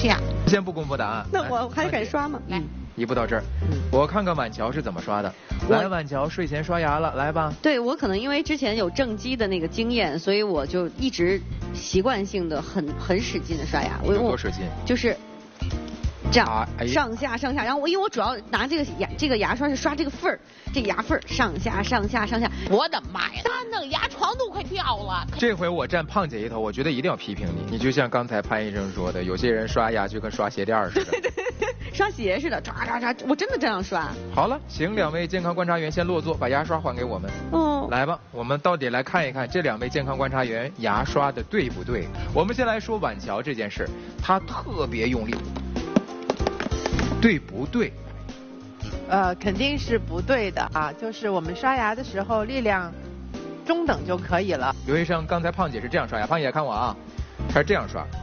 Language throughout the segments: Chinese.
是呀。 先不公布答案。 那我还敢刷吗？ 来。 一步到这儿，我看看婉乔是怎么刷的。来，婉乔睡前刷牙了，来吧。 对，我可能因为之前有正畸的那个经验，所以我就一直习惯性的很使劲的刷牙。 有多使劲？ 就是这样，上下。然后因为我主要拿这个牙刷是刷这个缝儿，这个牙缝儿上下。 我的妈呀，他那个牙床都快掉了。 这回我站胖姐一头，我觉得一定要批评你。你就像刚才潘医生说的，有些人刷牙就跟刷鞋垫似的。 刷鞋似的，刷，我真的这样刷。 好了，请两位健康观察员先落座，把牙刷还给我们。来吧，我们到底来看一看这两位健康观察员牙刷的对不对。我们先来说婉乔这件事，她特别用力，对不对？ 肯定是不对的啊，就是我们刷牙的时候力量中等就可以了。 刘医生，刚才胖姐是这样刷牙，胖姐看我啊，她是这样刷。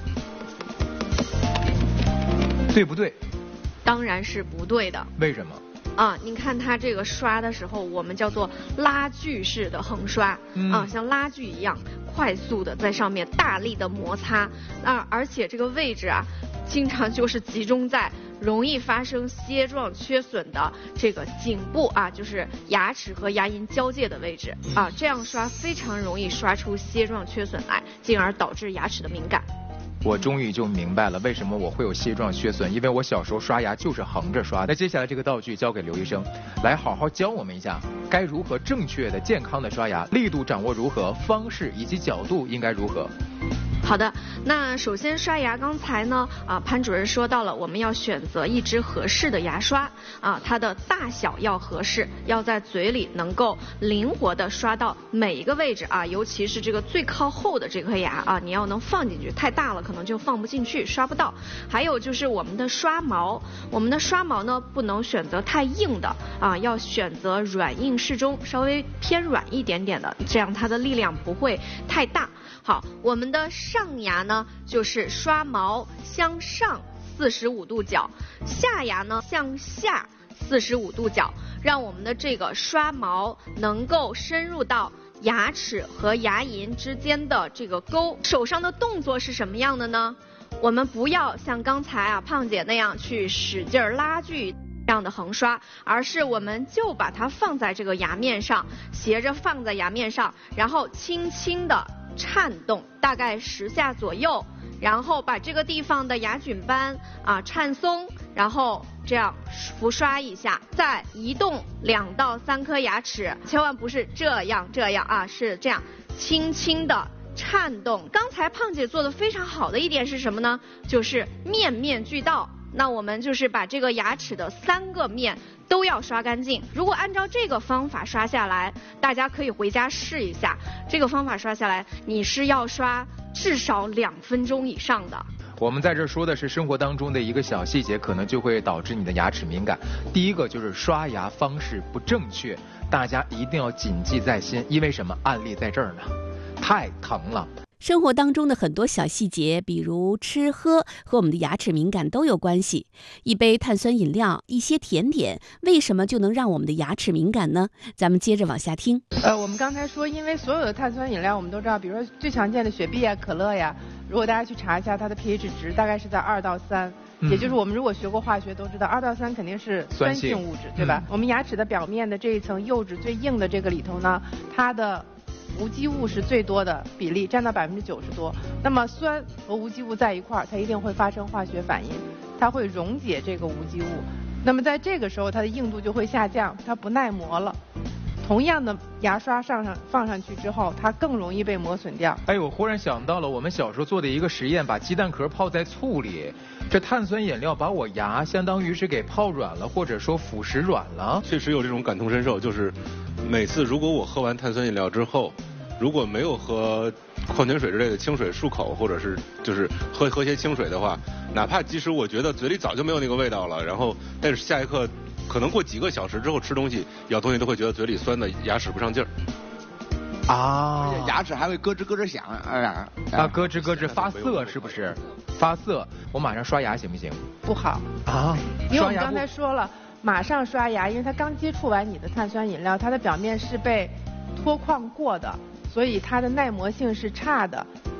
对不对？ 当然是不对的。 为什么？ 啊，你看它这个刷的时候，我们叫做拉锯式的横刷，像拉锯一样，快速的在上面大力的摩擦，而且这个位置啊，经常就是集中在容易发生楔状缺损的这个颈部啊，就是牙齿和牙龈交界的位置啊，这样刷非常容易刷出楔状缺损来，进而导致牙齿的敏感。 我终于就明白了为什么我会有楔状缺损，因为我小时候刷牙就是横着刷。那接下来这个道具交给刘医生，来好好教我们一下，该如何正确的、健康的刷牙，力度掌握如何，方式以及角度应该如何。 好的，那首先刷牙，刚才呢潘主任说到了，我们要选择一支合适的牙刷啊，它的大小要合适，要在嘴里能够灵活的刷到每一个位置啊，尤其是这个最靠后的这颗牙啊，你要能放进去，太大了可能就放不进去，刷不到。还有就是我们的刷毛，我们的刷毛呢不能选择太硬的啊，要选择软硬适中，稍微偏软一点点的，这样它的力量不会太大。好，我们的上牙呢，就是刷毛向上45度角，下牙呢向下45度角，让我们的这个刷毛能够深入到牙齿和牙龈之间的这个沟。手上的动作是什么样的呢？我们不要像刚才胖姐那样去使劲拉锯这样的横刷，而是我们就把它放在这个牙面上，斜着放在牙面上，然后轻轻的颤动，大概10下左右，然后把这个地方的牙菌斑颤松，然后这样浮刷一下，再移动2到3颗牙齿，千万不是这样啊，是这样轻轻的颤动。刚才胖姐做的非常好的一点是什么呢？就是面面俱到。那我们就是把这个牙齿的3个面都要刷干净。如果按照这个方法刷下来，大家可以回家试一下。这个方法刷下来，你是要刷至少2分钟以上的。 我们在这说的是生活当中的一个小细节，可能就会导致你的牙齿敏感。第一个就是刷牙方式不正确，大家一定要谨记在心。因为什么？案例在这儿呢，太疼了。 生活当中的很多小细节，比如吃喝，和我们的牙齿敏感都有关系。一杯碳酸饮料，一些甜点，为什么就能让我们的牙齿敏感呢？咱们接着往下听。 我们刚才说，因为所有的碳酸饮料我们都知道，比如说最常见的雪碧呀、可乐呀，如果大家去查一下它的 pH 值，大概是在2到3。也就是我们如果学过化学都知道，2到3肯定是酸性物质，对吧？我们牙齿的表面的这一层釉质最硬的这个里头呢，它的无机物是最多的比例，占到90%多。那么酸和无机物在一块儿，它一定会发生化学反应，它会溶解这个无机物。那么在这个时候，它的硬度就会下降，它不耐磨了。同样的牙刷放上去之后，它更容易被磨损掉。 哎，我忽然想到了我们小时候做的一个实验，把鸡蛋壳泡在醋里，这碳酸饮料把我牙相当于是给泡软了，或者说腐蚀软了。 确实有这种感同身受，就是每次如果我喝完碳酸饮料之后，如果没有喝矿泉水之类的清水漱口，或者是就是喝些清水的话，哪怕即使我觉得嘴里早就没有那个味道了，然后但是下一刻可能过几个小时之后吃东西咬东西都会觉得嘴里酸的，牙使不上劲儿。 而且牙齿还会咯吱咯吱响， 咯吱咯吱发涩，是不是？发涩，我马上刷牙行不行？ 不好啊， 因为我们刚才说了，马上刷牙，因为它刚接触完你的碳酸饮料，它的表面是被脱矿过的，所以它的耐磨性是差的。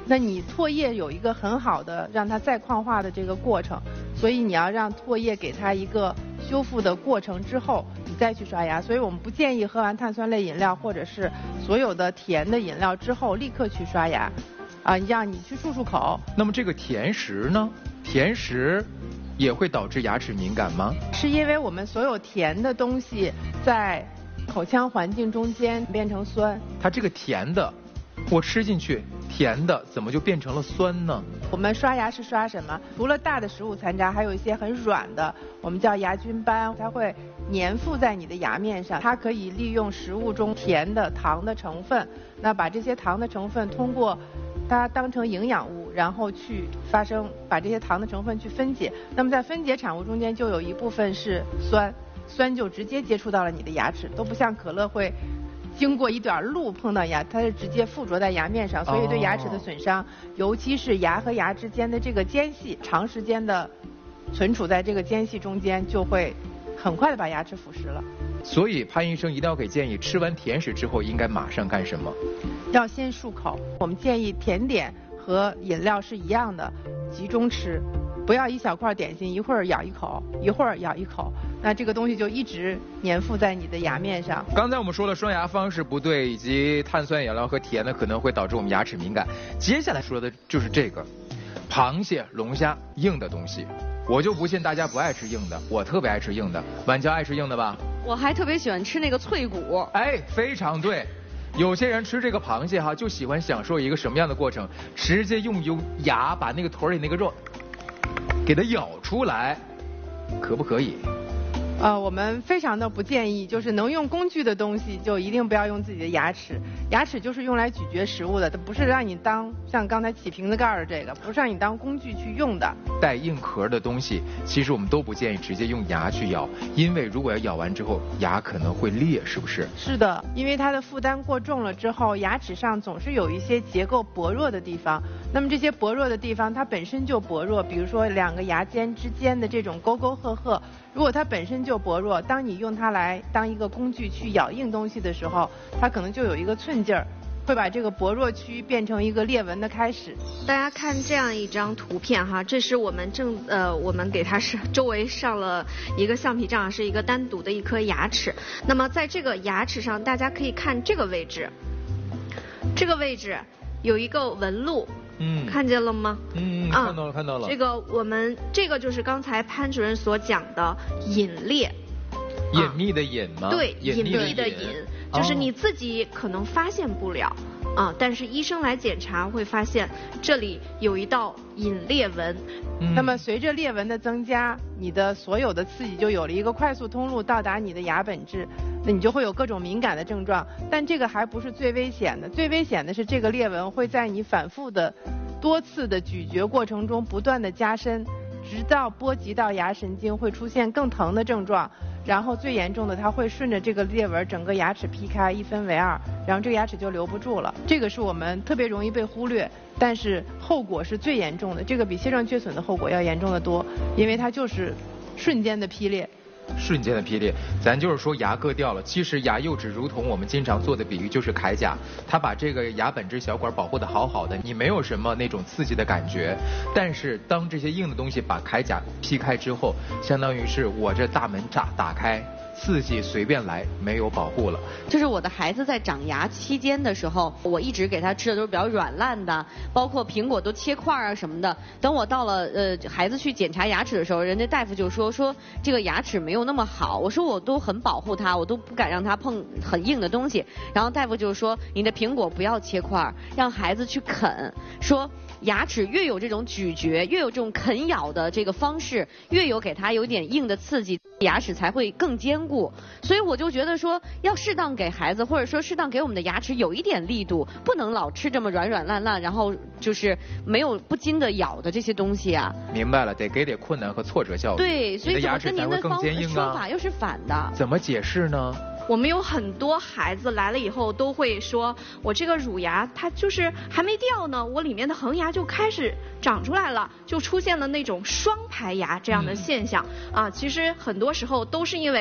那你唾液有一个很好的让它再矿化的这个过程，所以你要让唾液给它一个修复的过程之后，你再去刷牙。所以我们不建议喝完碳酸类饮料或者是所有的甜的饮料之后立刻去刷牙，让你去漱口。 那么这个甜食呢？甜食也会导致牙齿敏感吗？ 是因为我们所有甜的东西在口腔环境中间变成酸。 它这个甜的，我吃进去甜的，怎么就变成了酸呢？ 我们刷牙是刷什么？除了大的食物残渣，还有一些很软的，我们叫牙菌斑，它会粘附在你的牙面上。它可以利用食物中甜的糖的成分，那把这些糖的成分通过它当成营养物，然后去把这些糖的成分去分解。那么在分解产物中间就有一部分是酸，酸就直接接触到了你的牙齿，都不像可乐会经过一段路碰到牙，它是直接附着在牙面上，所以对牙齿的损伤，尤其是牙和牙之间的这个间隙，长时间的存储在这个间隙中间，就会很快的把牙齿腐蚀了。 所以潘医生一定要给建议，吃完甜食之后应该马上干什么？ 要先漱口。我们建议甜点和饮料是一样的，集中吃，不要一小块点心一会儿咬一口，一会儿咬一口，那这个东西就一直粘附在你的牙面上。 刚才我们说了刷牙方式不对，以及碳酸饮料和甜的可能会导致我们牙齿敏感。接下来说的就是这个螃蟹、龙虾硬的东西，我就不信大家不爱吃硬的，我特别爱吃硬的。晚娇爱吃硬的吧？ 我还特别喜欢吃那个脆骨。 哎，非常对。有些人吃这个螃蟹就喜欢享受一个什么样的过程？直接用牙把那个腿里那个肉给它咬出来，可不可以？ 我们非常的不建议，就是能用工具的东西就一定不要用自己的牙齿。牙齿就是用来咀嚼食物的，它不是让你当像刚才起瓶子盖的这个，不是让你当工具去用的。 带硬壳的东西，其实我们都不建议直接用牙去咬，因为如果要咬完之后，牙可能会裂，是不是？ 是的，因为它的负担过重了之后，牙齿上总是有一些结构薄弱的地方。那么这些薄弱的地方，它本身就薄弱，比如说两个牙尖之间的这种沟沟壑壑，如果它本身就薄弱，当你用它来当一个工具去咬硬东西的时候，它可能就有一个寸劲儿，会把这个薄弱区变成一个裂纹的开始。 大家看这样一张图片哈，这是我们我们给它是周围上了一个橡皮障，是一个单独的一颗牙齿。那么在这个牙齿上，大家可以看这个位置，这个位置有一个纹路。看见了吗？ 看到了，看到了。 这个就是刚才潘主任所讲的隐裂。 隐秘的隐吗？ 对，隐秘的隐，就是你自己可能发现不了但是医生来检查会发现这里有一道隐裂纹。 那么随着裂纹的增加，你的所有的刺激就有了一个快速通路到达你的牙本质，那你就会有各种敏感的症状。但这个还不是最危险的，最危险的是这个裂纹会在你反复的多次的咀嚼过程中不断的加深，直到波及到牙神经，会出现更疼的症状。然后最严重的，它会顺着这个裂纹整个牙齿劈开，一分为二，然后这个牙齿就留不住了。这个是我们特别容易被忽略，但是后果是最严重的，这个比蟹状缺损的后果要严重的多，因为它就是瞬间的劈裂。 瞬间的劈裂，咱就是说牙割掉了。其实牙釉质如同我们经常做的比喻，就是铠甲，它把这个牙本质小管保护得好好的，你没有什么那种刺激的感觉。但是当这些硬的东西把铠甲劈开之后，相当于是我这大门打开，刺激随便来，没有保护了。 就是我的孩子在长牙期间的时候，我一直给他吃的都是比较软烂的，包括苹果都切块啊什么的。等我到了孩子去检查牙齿的时候，人家大夫就说这个牙齿没有那么好。我说我都很保护他，我都不敢让他碰很硬的东西。然后大夫就说你的苹果不要切块，让孩子去啃，说牙齿越有这种咀嚼，越有这种啃咬的这个方式，越有给他有点硬的刺激，牙齿才会更坚固。所以我就觉得说，要适当给孩子，或者说适当给我们的牙齿有一点力度，不能老吃这么软软烂烂，然后就是没有不经的咬的这些东西啊。 明白了，得给点困难和挫折教育。 对，所以怎么跟您的说法又是反的？ 怎么解释呢？ 我们有很多孩子来了以后都会说，我这个乳牙它就是还没掉呢，我里面的恒牙就开始长出来了，就出现了那种双排牙这样的现象其实很多时候都是因为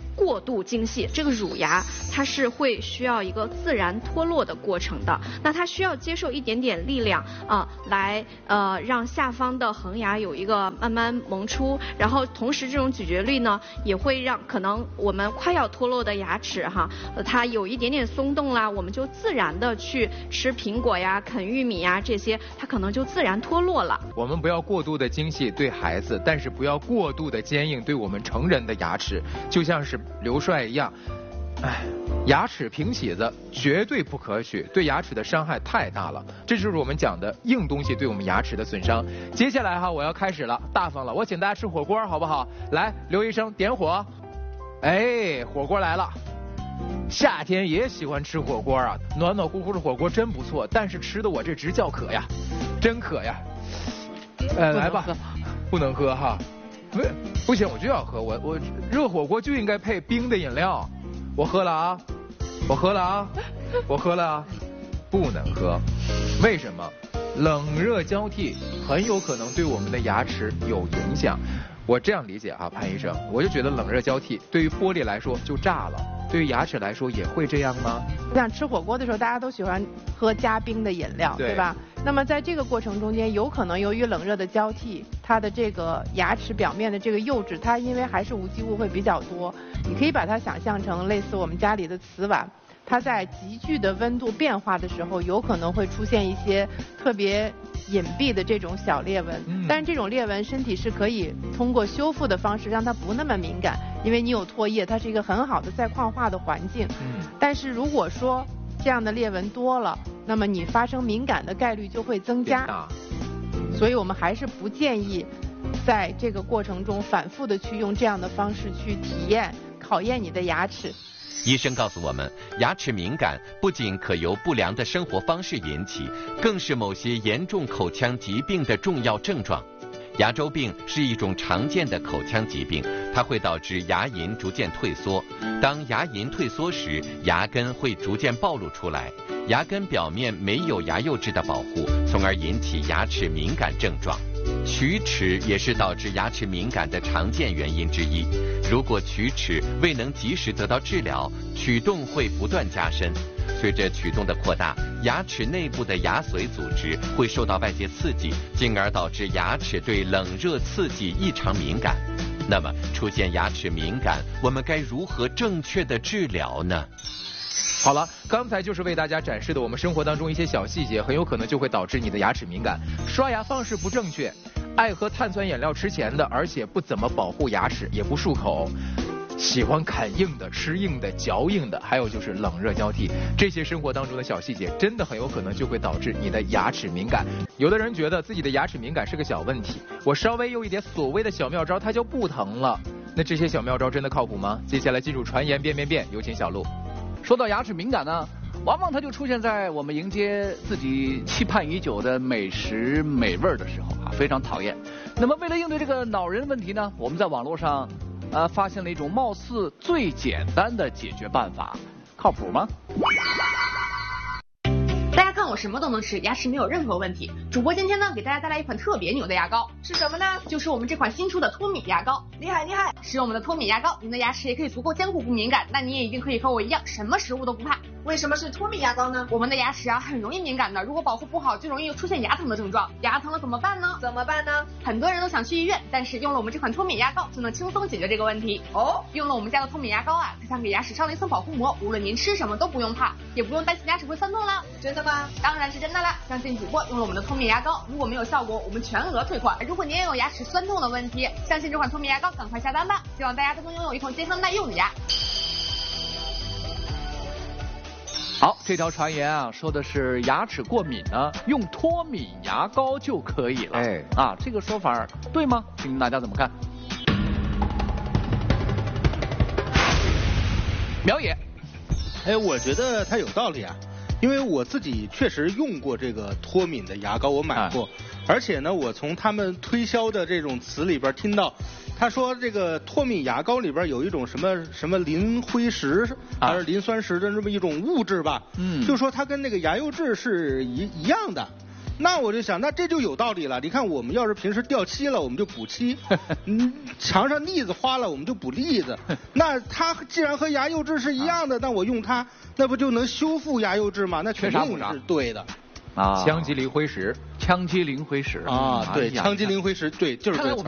过度精细，这个乳牙它是会需要一个自然脱落的过程的。那它需要接受一点点力量来让下方的恒牙有一个慢慢萌出，然后同时这种咀嚼力呢也会让可能我们快要脱落的牙齿它有一点点松动啦，我们就自然的去吃苹果呀、啃玉米呀这些，它可能就自然脱落了。 我们不要过度的精细对孩子，但是不要过度的坚硬对我们成人的牙齿，就像是刘帅一样。牙齿平起子绝对不可取，对牙齿的伤害太大了。这就是我们讲的硬东西对我们牙齿的损伤。接下来我要开始了，大方了，我请大家吃火锅好不好？来，刘医生点火。火锅来了。夏天也喜欢吃火锅啊，暖暖乎乎的火锅真不错，但是吃的我这直叫渴呀，真渴呀。来吧，不能喝哈。不行，我就要喝。我热火锅就应该配冰的饮料。我喝了啊，我喝了啊，我喝了啊，不能喝。为什么？冷热交替很有可能对我们的牙齿有影响。我这样理解潘医生，我就觉得冷热交替对于玻璃来说就炸了，对于牙齿来说也会这样吗？ 像吃火锅的时候，大家都喜欢喝加冰的饮料，对吧？那么在这个过程中间，有可能由于冷热的交替，它的这个牙齿表面的这个釉质，它因为还是无机物会比较多，你可以把它想象成类似我们家里的瓷碗，它在急剧的温度变化的时候，有可能会出现一些特别隐蔽的这种小裂纹。但是这种裂纹，身体是可以通过修复的方式让它不那么敏感，因为你有唾液，它是一个很好的再矿化的环境。但是如果说这样的裂纹多了，那么你发生敏感的概率就会增加。所以我们还是不建议在这个过程中反复的去用这样的方式去体验考验你的牙齿。 医生告诉我们，牙齿敏感不仅可由不良的生活方式引起，更是某些严重口腔疾病的重要症状。牙周病是一种常见的口腔疾病，它会导致牙龈逐渐退缩。当牙龈退缩时，牙根会逐渐暴露出来，牙根表面没有牙釉质的保护，从而引起牙齿敏感症状。龋齿也是导致牙齿敏感的常见原因之一。如果龋齿未能及时得到治疗，龋洞会不断加深。随着龋洞的扩大，牙齿内部的牙髓组织会受到外界刺激，进而导致牙齿对冷热刺激异常敏感。那么，出现牙齿敏感，我们该如何正确的治疗呢？ 好了，刚才就是为大家展示的我们生活当中一些小细节，很有可能就会导致你的牙齿敏感。刷牙方式不正确，爱喝碳酸饮料吃咸的，而且不怎么保护牙齿，也不漱口，喜欢啃硬的、吃硬的、嚼硬的，还有就是冷热交替，这些生活当中的小细节，真的很有可能就会导致你的牙齿敏感。有的人觉得自己的牙齿敏感是个小问题，我稍微用一点所谓的小妙招，它就不疼了。那这些小妙招真的靠谱吗？接下来进入传言变变变，有请小鹿。 说到牙齿敏感呢，往往它就出现在我们迎接自己期盼已久的美食美味的时候非常讨厌。那么为了应对这个恼人问题呢，我们在网络上发现了一种貌似最简单的解决办法，靠谱吗？ 大家看我什么都能吃，牙齿没有任何问题。主播今天呢给大家带来一款特别牛的牙膏，是什么呢？就是我们这款新出的脱敏牙膏。厉害厉害！使用我们的脱敏牙膏，您的牙齿也可以足够坚固不敏感，那你也一定可以和我一样，什么食物都不怕。 为什么是脱敏牙膏呢？ 我们的牙齿很容易敏感的，如果保护不好，就容易出现牙疼的症状。牙疼了怎么办呢？ 怎么办呢？ 很多人都想去医院，但是用了我们这款脱敏牙膏就能轻松解决这个问题。用了我们家的脱敏牙膏它想给牙齿上了一层保护膜，无论您吃什么都不用怕，也不用担心牙齿会酸痛了。 真的吗？ 当然是真的啦！相信主播用了我们的脱敏牙膏，如果没有效果，我们全额退款。如果您也有牙齿酸痛的问题，相信这款脱敏牙膏，赶快下单吧！希望大家都能拥有一口健康耐用的牙。 好，这条传言说的是牙齿过敏呢，用脱敏牙膏就可以了。这个说法对吗？请大家怎么看？苗野， 我觉得它有道理啊，因为我自己确实用过这个脱敏的牙膏，我买过，而且呢，我从他们推销的这种词里边听到。他说这个脱敏牙膏里边有一种什么磷灰石还是磷酸石的这么一种物质吧，就说它跟那个牙釉质是一样的， 那我就想，那这就有道理了。你看，我们要是平时掉漆了，我们就补漆；墙上腻子花了，我们就补腻子。那它既然和牙釉质是一样的，那我用它，那不就能修复牙釉质吗？那肯定是对的。 羟基磷灰石。 羟基磷灰石啊，对，羟基磷灰石，对，就是这个。